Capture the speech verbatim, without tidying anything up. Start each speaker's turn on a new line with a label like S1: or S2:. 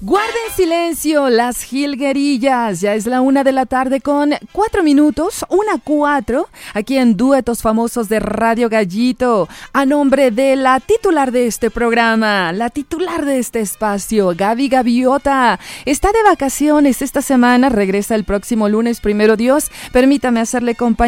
S1: Guarden silencio las jilguerillas, ya es la una de la tarde con cuatro minutos, una cuatro, aquí en Duetos Famosos de Radio Gallito, a nombre de la titular de este programa, la titular de este espacio, Gaby Gaviota. Está de vacaciones esta semana, regresa el próximo lunes, primero Dios, permítame hacerle compañía.